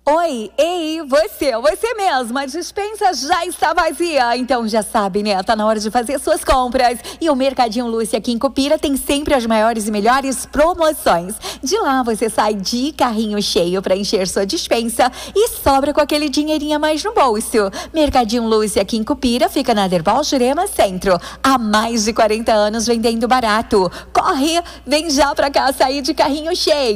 Oi, ei, você mesmo, a despensa já está vazia, então já sabe, né? Tá na hora de fazer suas compras. E o Mercadinho Lúcia aqui em Cupira tem sempre as maiores e melhores promoções. De lá você sai de carrinho cheio para encher sua despensa e sobra com aquele dinheirinho a mais no bolso. Mercadinho Lúcia aqui em Cupira fica na Derbal Jurema Centro. Há mais de 40 anos vendendo barato. Corre, vem já pra cá sair de carrinho cheio.